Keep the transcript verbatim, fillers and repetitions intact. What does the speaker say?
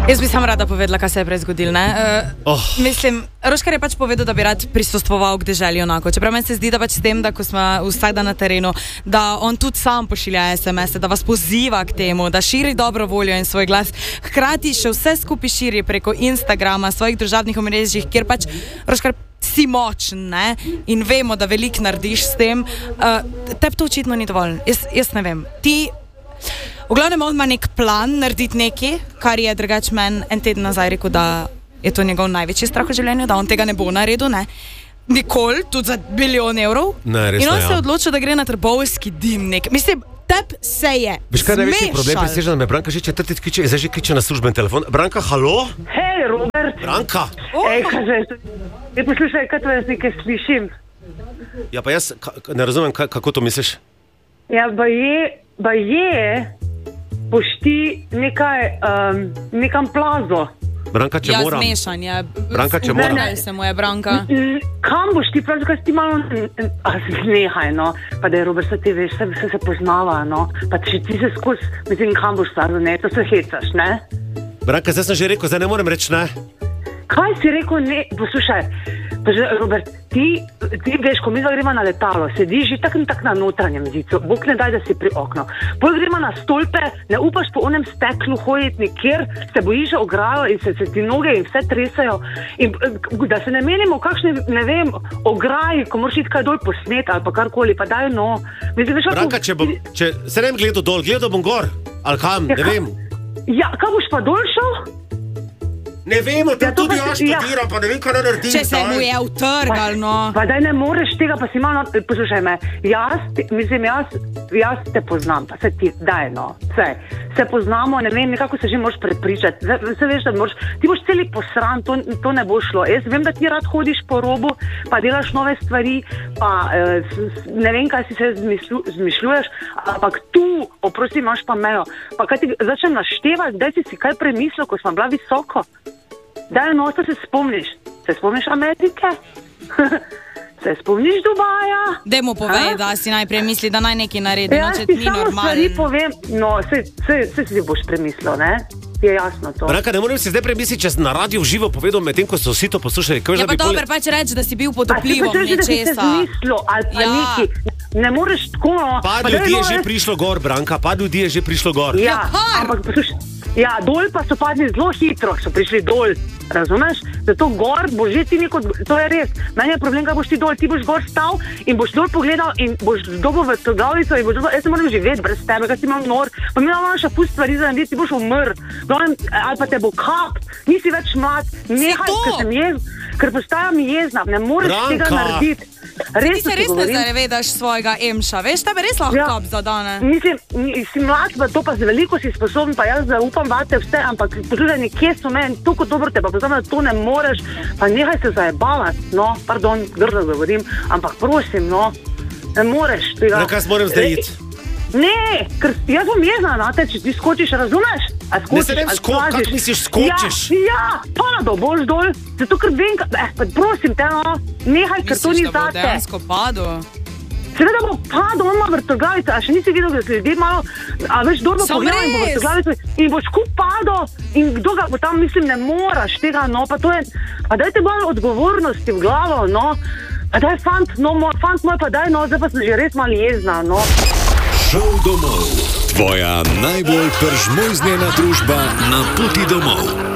Jaz bi sam rada povedala, kaj se je prej zgodilo, ne? Uh, oh. Mislim, Roškar je pač povedal, da bi rad prisostvoval k deželi onako. Čeprav meni se zdi, da pač s tem, da ko smo vsak dan na terenu, da on tudi sam pošilja es em es-e, da vas poziva k temu, da širi dobro voljo in svoj glas. Hkrati še vse skupaj širi preko Instagrama, svojih družabnih omrežjih, kjer pač Roškar si močen, ne? In vemo, da veliko narediš s tem. Uh, Tebi to očitno ni dovolj. Jaz, jaz ne vem. Ti V glavnem on ima nek plan narediti nekaj, kar je drugač meni en teden nazaj rekel, da je to njegov največji strah v življenju, da on tega ne bo naredil, ne. Nikoli, tudi za bilijon evrov. Ne, resno, in on ja. se je odločil, da gre na Trbovski dimnik. Mislim, tep se je Veš kaj največji problem, prisežem, da me Branka že četrtič kliče, zdaj že kliče na služben telefon. Branka, halo? Hej, Robert. Branka. Oh. Ej, kaj zdaj? Ej, poslušaj, kaj to jaz nekaj slišim? Ja, pa jaz ka, ne razumem, ka, kako to misliš? Ja, ba je, ba je, boš ti nekaj, um, nekam plazo. Branka, če ja, moram. Ja, zmešan je. Branka, če moram. Zmešan se mu je, Branka. Kam boš ti plazo, kaj si ti malo, a znehaj, no. Pa da je Robert, se ti veš, vse se poznava, no. Pa če ti se skozi, mislim, kam boš plazo, ne, to se hecaš, ne. Branka, zdaj sem že rekel, zdaj ne morem reči, ne. Kaj si rekel, ne, poslušaj, Robert, ti, ti veš, ko mi gremo na letalo, sediš že tak in tak na notranjem zicu, Bog ne daj, da si pri okno. Potem gremo na stolpe, ne upaš po onem steklu hoditi nikjer, se bojiš ograjo in se, se ti noge in vse tresajo. In da se ne menimo kakšne, ne vem, ograji, ko moraš iti kaj dol posnet ali pa karkoli, pa daj no. Mislim, veš, Branka, če bom, če se ne bom gledal dol, gledal bom gor, ali kam, ja, ne ka, vem. Ja, kaj boš pa dol šel? Ne vemo, tam ja, tudi jaz študiram, ja. Pa ne vem, kaj naredim. Če se mu je utrgal, no. Pa daj ne moreš tega, pa si malo, poslušaj me, jaz, mislim, jaz, jaz te poznam, pa se ti, daj no, vse, se poznamo, ne vem, nekako se že moraš prepričati, se veš, da moraš, ti boš celi posran, to, to ne bo šlo, jaz vem, da ti rad hodiš po robu, pa delaš nove stvari, pa eh, ne vem, kaj si se zmišlju, zmišljuješ, ampak tu, oprosti, imaš pa mejo, pa kaj ti začnem naštevati, daj si si kaj premislil, ko sem bila visoko. Daj, no, se spomniš. Se spomniš Amerike? Se spomniš Dubaja? Daj mu povej, da si najprej misli, da naj nekaj naredi, ja, no, če ti ni normalno. Ja, stvari povem, no, se, se, se si boš premislil, ne? Je jasno to. Branka, ne morem si zdaj premisliti, če sem na radiju v živo povedal, medtem ko so vsi to poslušali. Ja, pa dober, pa če reči, da si bil pod vplivom nečesa. A si pa da si se zmislil, ali pa ja. Neki. Ne moreš tako, no. Pa ljudi je že prišlo gor, Branka, pa ljudi je že prišlo gor. Ja, ampak poslušaj. Ja, dol pa so padli zelo hitro, so prišli dol, razumeš? Zato gor boš že ti neko, to je res. Meni je problem, kaj boš ti dol, ti boš gor stal in boš dol pogledal in boš dobil v to glavico in boš dobil, jaz se moram živeti brez tebe, kaj si imam nor, pa mi imamo naša pust stvari za narediti, ti boš umr, Glavim, ali pa te bo kap, nisi več mlad, nehaj, ker sem jez, ker postajam jezna, ne moreš Branka. Tega narediti. Res ti se res ne zavedaš svojega emša, veš, tebe res lahko ja. Kap zadane. Mislim, si mlad, pa to pa z veliko si sposoben, pa jaz zaupam vate vse, ampak poslušaj, nekje so meni, toliko dobro te pa poznam, da to ne moreš, pa nehaj se zajebavati, no, pardon, grdo govorim, ampak prosim, no, ne moreš tega. Na kaj moram zdaj iti? Ne, ker jaz bom jezna na te, če ti skočiš, razumeš? A skočiš, ne se vem, sko kak misliš, skočiš? Ja, ja, pado, boš dol, zato ker vem, eh, pa prosim te, no, nehaj, ker to ni zate. Misliš, da bo dejansko padel? Seveda bo padel, on ima vrtoglavico, a še nisi videl, da se ljudje malo, a veš, dol bo pogledal in bo vrtoglavico in boš kup padel in kdo ga bo tam, mislim, ne moraš tega, no, pa to je, pa dajte bolj odgovornosti v glavo, no, pa daj fant, no, moj, fant moj, pa daj, no, zdaj pa sem že res malo jezna, no. Šov domov. Tvoja najbolj pržmojznjena družba na poti domov.